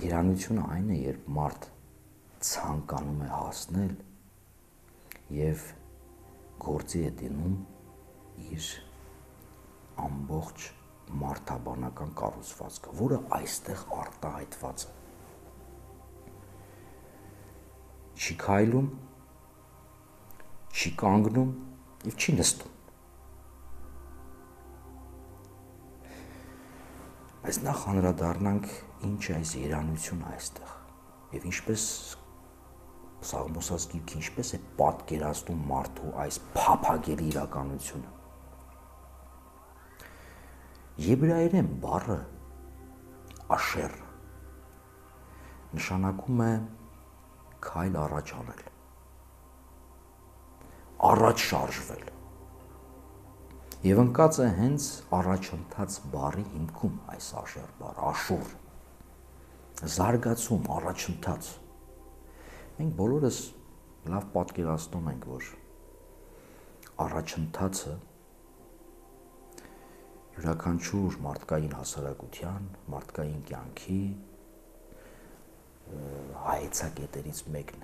Երանությունը այն է, երբ մարդ ցանկանում է հասնել եւ գործի է դնում իր ամբողջ մարդաբանական կառուցվածքը, որը այստեղ արտահայտված է։ Չի քայլում, չի կանգնում եւ չի նստում։ Այս նախ անդրադառնանք ինչ է այս երանությունը այստեղ եւ ինչպես Սաղմոսած գիրքը ինչպես է պատկերացնում մարդու այս փափագելի իրականությունը։ Եբրայերեն բառը աշեր նշանակում է քայլ առաջ անել, առաջ շարժվել եւ ընկած է հենց առաջընթաց բառի հիմքում այս աշեր բառը, աշուր, զարգացում, առաջընթաց։ Մենք բոլորս լավ պատկերացնում ենք, որ առաջընթացը յուրաքանչյուր մարդկային հասարակության, մարդկային կյանքի հայեցակետերից մեկն է։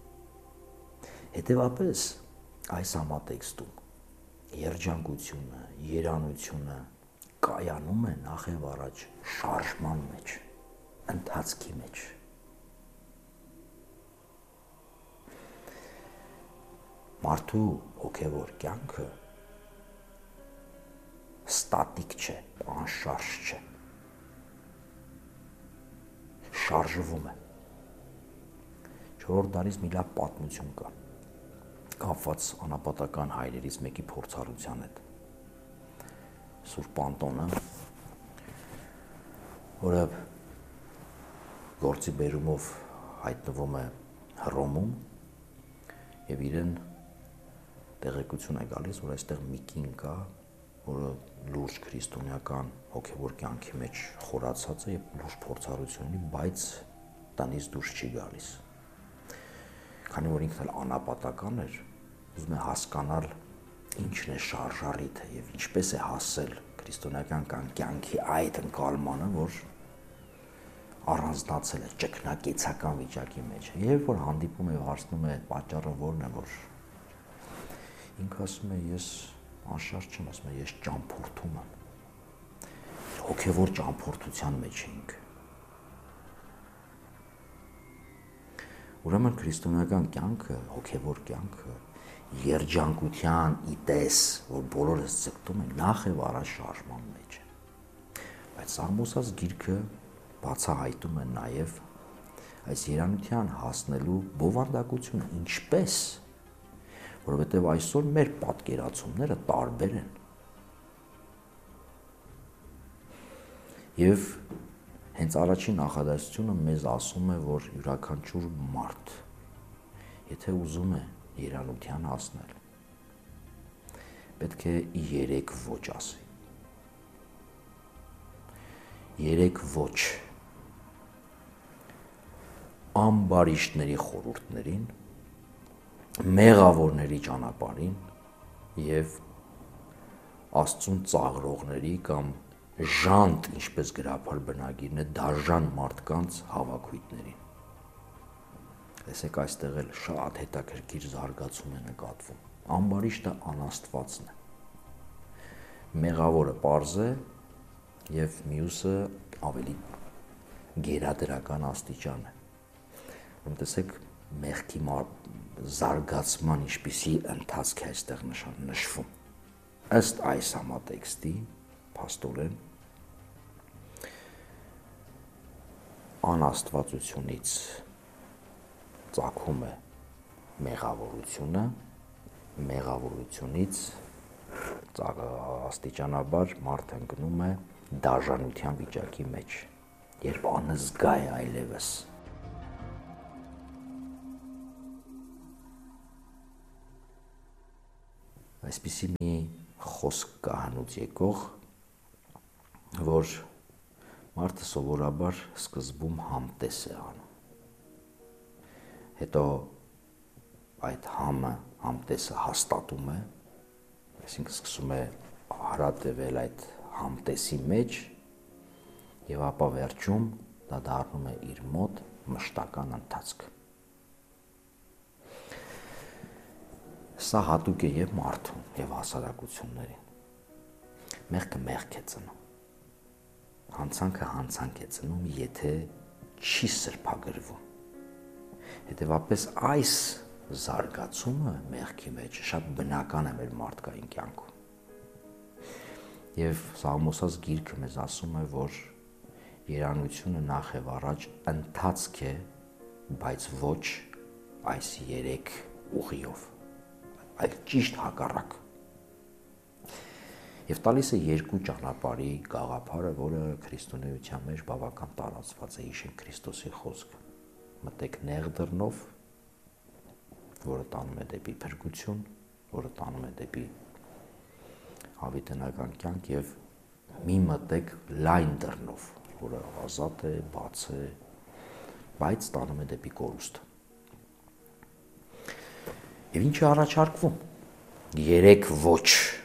Հետևաբար այս համատեքստում երջանկությունը, երանությունը կայանում է նախ եւ առաջ շարժման մեջ, ընթացքի մեջ։ Մարդու հոգևոր կյանքը ստատիկ չէ, անշարժ չէ, շարժվում է։ 4-րդ դարից մի լավ պատմություն կա, կապված անապատական հայրերից մեկի փորձառության հետ։ Սուրբ Անտոնը, որը գործի բերումով հայտնվում է Հռոմում եւ իրեն տեղեկություն է գալիս, որ այստեղ մի կին կա, որը լուրջ քրիստոնեական հոգևոր կյանքի մեջ խորացած է եւ լուրջ փորձառություն ունի, բայց տնից դուրս չի գալիս։ Քանի որ ինքն էլ անապատական էր, ուզում է հասկանալ ինչն է շարժառիթը եւ ինչպես է հասել քրիստոնեական կյանքի այդ ընկալմանը, որ առանձնացել է ճգնակեցական վիճակի մեջ։ Երբ որ հանդիպում է եւ հարցնում է պատճառը որն է, որ ինքը ասում է ես անշարժ չեմ, ասում է ես ճամփորդում եմ։ Հոգևոր ճամփորդության մեջ է ինքը։ Ուրեմն քրիստոնեական կյանքը, հոգևոր կյանքը երջանկության իտես, որ բոլորս ձգտում են, նախ եւ առաջ շարժման մեջ է։ Բայց Սաղմոսած գիրքը բացահայտում է նաեւ այս երանության հասնելու բովանդակությունը, ինչպես, որովհետեւ այսօր մեր պատկերացումները տարբեր են։ Եվ հենց առաջին նախադասությունը մեզ ասում է, որ յուրաքանչյուր մարդ, եթե ուզում է երանության հասնել, պետք է 3 ոչ ասի։ 3 ոչ ամբարիշտների խորհուրդներին, մեղավորների ճանապարհին եւ Աստծուն ծաղրողների կամ ժանտ, ինչպես գրաբար բնագիրն է, դաժան մարդկանց հավաքույտներին։ Տեսեք, այստեղ էլ շատ հետաքրքիր զարգացում է նկատվում։ Ամբարիշտը անաստվածն է։ Մեղավորը պարզ է եւ մյուսը ավելի գերադրական աստիճան է։ Ուրեմն տեսեք, մեղքի զարգացման ինչպիսի ընթացք է այստեղ նշվում։ Ըստ այս համատեքստի փաստորեն անաստվածությունից ծագում է մեղավորությունը, մեղավորությունից աստիճանաբար մարդը ընկնում է դաժանության վիճակի մեջ, երբ անզգա է այլևս։ Այսպիսի մի խոսք կա հնուց եկող, որ մարդը սովորաբար սկզբում համտես է անում։ Հետո այդ համտեսը հաստատում է, այսինքն սկսում է հարատևել այդ համտեսի մեջ եւ ապա վերջում դա դառնում է իր մոտ մշտական ընթացք։ Սա հատուկ է եւ մարդուն, եւ հասարակություններին։ Մեղքը մեղք է ծնում։ Հանցանքը հանցանք է ծնում, եթե չի սրբագրվում։ Հետևաբար այս զարգացումը մեղքի մեջ շատ բնական է մեր մարդկային կյանքում։ Եվ Սաղմոսած գիրքը մեզ ասում է, որ երանությունը նախ եւ առաջ ընթացք է, բայց ոչ այս 3 ուղիով, այլ ճիշտ հակառակ։ Եվ տալիս է 2 ճանապարհի գաղափարը, որը քրիստոնեության մեջ բավական տարածված է, հիշենք Քրիստոսի խոսքը։ Մտեք նեղ դռնով, որը տանում է դեպի փրկություն, որը տանում է դեպի հավիտենական կյանք, եւ մի մտեք լայն դռնով, որը ազատ է, բաց է, բայց տանում է դեպի կորուստ։ Եվ ինչ է առաջարկվում։ 3 ոչ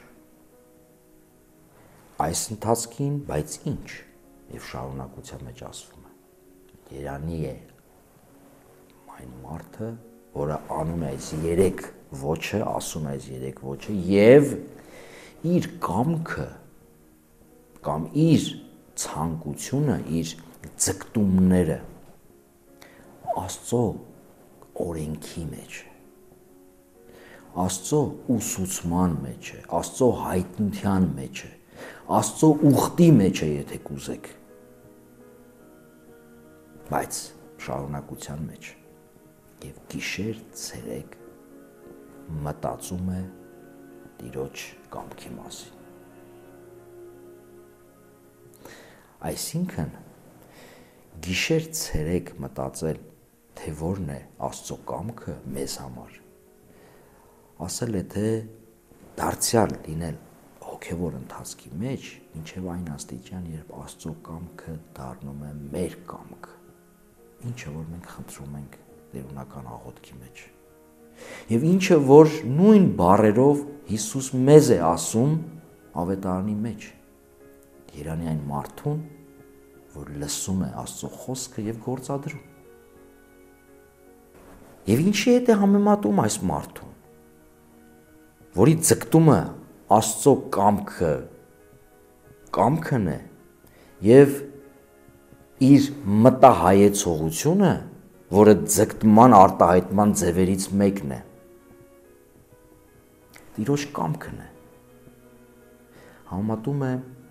այս ընթացքին, բայց ինչ, եւ շարունակության մեջ ասվում է. Երանի է այն մարդը, որը անում է այս 3 ոչը, ասում է այս 3 ոչը եւ իր կամքը կամ իր ցանկությունը, իր ձգտումները Աստծո օրենքի մեջ է, Աստծո ուսուցման մեջ է, Աստծո հայտնության մեջ է, Աստծո ուխտի մեջ է, եթե կուզեք, բայց շարունակության մեջ եւ գիշեր ցերեկ մտածում է Տիրոջ կամքի մասին։ Այսինքն գիշեր ցերեկ մտածել, թե որն է Աստծո կամքը մեզ համար, ասել է, թե դարձյալ լինել հոգևոր ընթացքի մեջ, մինչև այն աստիճան, երբ Աստծո կամքը դառնում է մեր կամքը, ինչը որ մենք խնդրում ենք տերունական աղոթքի մեջ։ Եվ ինչը որ նույն բառերով Հիսուս մեզ է ասում ավետարանի մեջ։ Երանի այն մարդուն, որ լսում է Աստծո խոսքը եւ գործադրում։ Եվ ինչի հետ է համեմատում այս մարդուն, որի ձգտումը Աստծո կամքն է եւ իր մտահայեցողությունը, որը ձգտման արտահայտման ձևերից մեկն է, Տիրոջ կամքն է, համատում է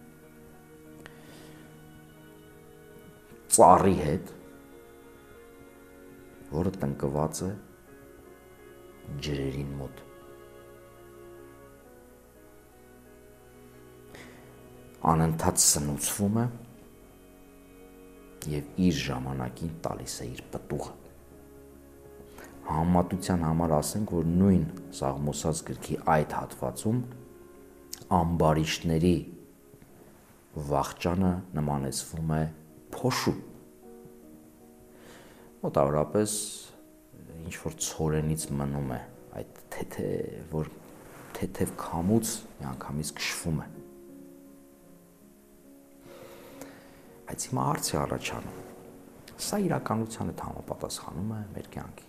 ծառի հետ, որը տնկված է ջրերին մոտ։ Անընդհատ սնուցվում է եւ իր ժամանակին տալիս է իր պտուղը։ Համատության համար ասենք, որ նույն Սաղմոսած գրքի այդ հատվածում ամբարիշտների վախճանը նմանեցվում է փոշու։ Մոտավորապես ինչ որ ցորենից մնում է այդ թեթև քամուց միանգամից քշվում է։ Բայց հիմա հարց է առաջանում, սա իրականության հետ համապատասխանում է մեր կյանքի։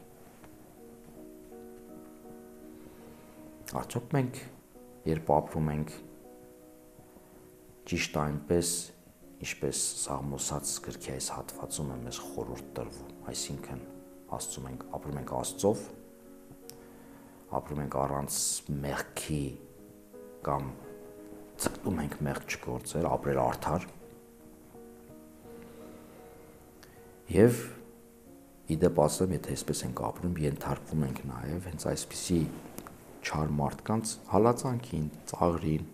Արդյոք մենք, երբ ապրում ենք ճիշտ այնպես, ինչպես Սաղմոսած գրքի այս հատվածում է մեզ խորհուրդ տրվում, այսինքն ասում ենք, ապրում ենք Աստծով, ապրում ենք առանց մեղքի կամ ձգտում ենք մեղք չգործել, ապրել արդար, եւ իդեպ ասեմ, եթե այսպես ենք ապրում, ենթարկվում ենք նաեւ հենց այսպիսի չար մարդկանց հալածանքին, ծաղրին։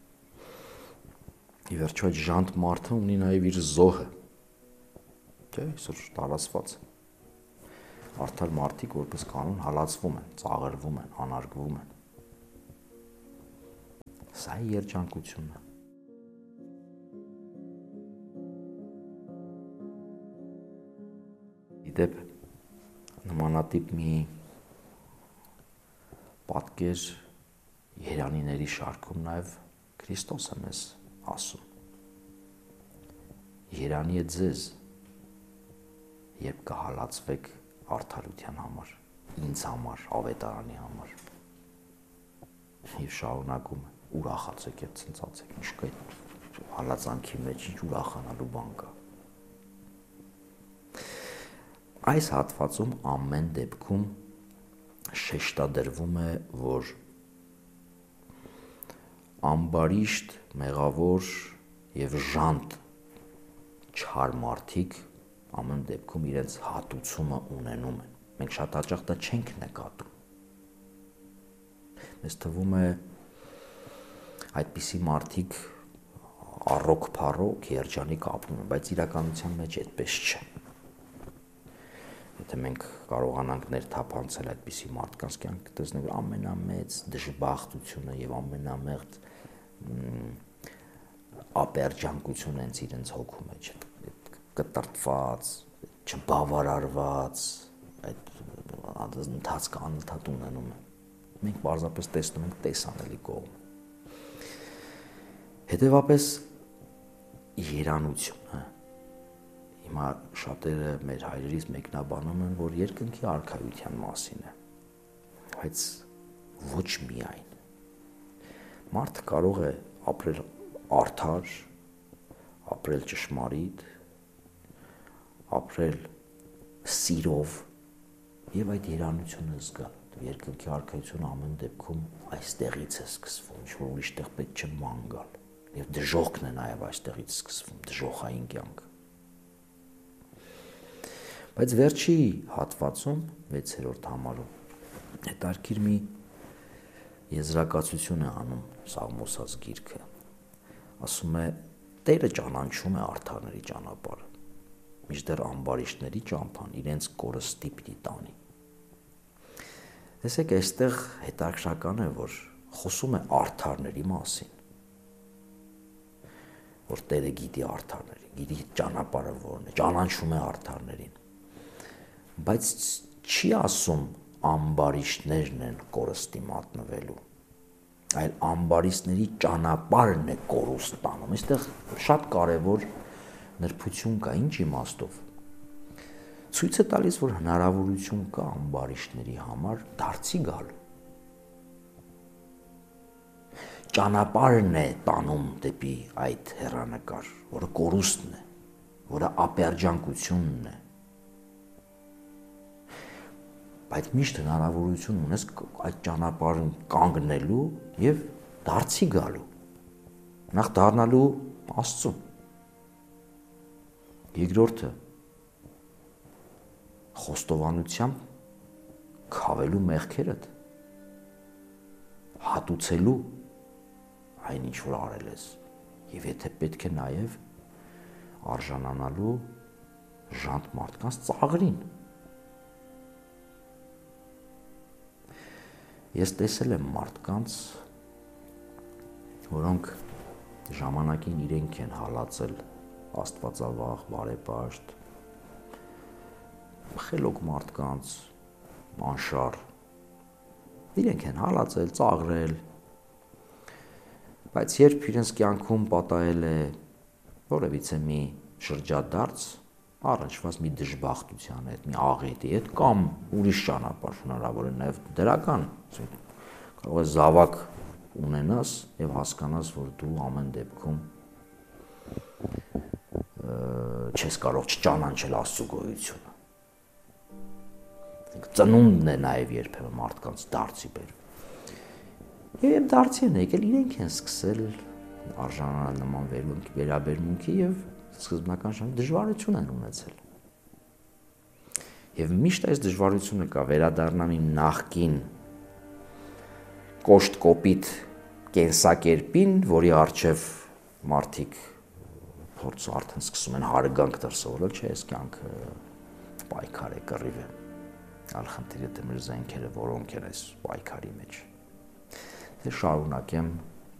Ի վերջո այդ ժանտ մարդը ունի նաեւ իր զոհը։ Չէ՞, այսօր տարածված։ Արդար մարդիկ որպես կանոն հալածվում են, ծաղրվում են, անարգվում են։ Սա է երջանկությունը։ Իդեպ նմանատիպ մի պատկեր երանիների շարքում նաև Քրիստոսը մեզ ասում։ Երանի է ձեզ, երբ կհալածվեք արդարության համար, ինձ համար, ավետարանի համար։ Եվ շարունակում է, ուրախացեք եւ ցնծացեք, ինչ կա հալածանքի մեջ, ինչ ուրախանալու բան կա։ Այս հատվածում ամեն դեպքում շեշտադրվում է, որ ամբարիշտ, մեղավոր եւ ժանտ չար մարդիկ ամեն դեպքում իրենց հատուցումը ունենում են։ Մենք շատ հաճախ դա չենք նկատում։ Մեզ թվում է այդպիսի մարդիկ առոք-փառոք երջանիկ ապրում են, բայց իրականության մեջ այդպես չէ։ Եթե մենք կարողանանք ներթափանցել այդպիսի մարդկանց կյանք, կտեսնենք, որ ամենամեծ դժբախտությունը եւ ամենամեծ ապերջանկությունը հենց իրենց հոգու մեջ է, կտրտված, չբավարարված, այդ ընթացքը անընդհատ ունենում է։ Մենք պարզապես տեսնում ենք տեսանելի կողմը։ Հետևաբար երանությունը, հիմա շատերը մեր հայրերից մեկնաբանում են, որ երկնքի արքայության մասին է, բայց ոչ միայն։ Մարդը կարող է ապրել արդար, ապրել ճշմարիտ, ապրել սիրով եւ այդ երանությունը զգալ։ Երկնքի արքայությունը ամեն դեպքում այստեղից է սկսվում, ինչ որ ուրիշ տեղ պետք չէ ման գալ։ Եվ դժոխքն է նաև այստեղից սկսվում, դժոխային կյանքը։ Բայց վերջի հատվածում 6-րդ համարում հետարքիր մի եզրակացություն է անում Սաղմոսած գիրքը։ Ասում է. Տերը ճանաչում է արդարների ճանապարհը, մինչդեռ ամբարիշտների ճամփան իրենց կորստի պիտի տանի։ Տեսեք, այստեղ հետաքրքրական է, որ խոսում է արդարների մասին, որ Տերը գիտի արդարներին, գիտի ճանապարհը որն է, ճանաչում է արդարներին, բայց չի ասում ամբարիշտներն են կորստի մատնվելու, այլ ամբարիշտների ճանապարհն է կորուստ տանում։ Այստեղ շատ կարևոր նրբություն կա, ինչ իմաստով։ Ցույց է տալիս, որ հնարավորություն կա ամբարիշտների համար դարձի գալու։ Ճանապարհն է տանում դեպի այդ հեռանկար, որը կորուստն է, որը ապերջանկությունն է։ Բայց միշտ հնարավորություն ունես այդ ճանապարհին կանգնելու եւ դարձի գալու։ Նախ դառնալու Աստծուն։ Երկրորդը խոստովանությամբ քավելու մեղքերդ, հատուցելու այն ինչ որ արել ես, եւ եթե պետք է նաեւ արժանանալու ժանտ մարդկանց ծաղրին։ Ես տեսել եմ մարդկանց, որոնք ժամանակին իրենք են հալածել աստվածավախ, բարեպաշտ, խելոք մարդկանց, անշար, իրենք են հալածել, ծաղրել, բայց երբ իրենց կյանքում պատահել է որևիցե մի շրջադարձ, առնչված մի դժբախտության հետ, մի աղետի հետ, կամ ուրիշ ճանապարհ հնարավոր է նաև դրական, կարող է զավակ ունենաս եւ հասկանաս, որ դու ամեն դեպքում չես կարող չճանաչել Աստծո գոյությունը։ Ծնունդն է նաև երբեմն մարդկանց դարձի բերում։ Եվ դարձի են եկել, իրենք են սկսել արժանանալ նման վերաբերմունքի եւ սկզբնական ժամանակ դժվարություն են ունեցել։ Եվ միշտ այս դժվարությունը կա վերադառնամ իմ նախկին կոշտ կոպիտ կենսակերպին, որի առջև մարդիկ փորձ արդեն սկսում են հարգանք դրսևորել, չէ, այս կյանքը պայքար է, կռիվ է։ Այլ խնդիրը թե մեր զենքերը որոնք են այս պայքարի մեջ։ Թե շարունակեմ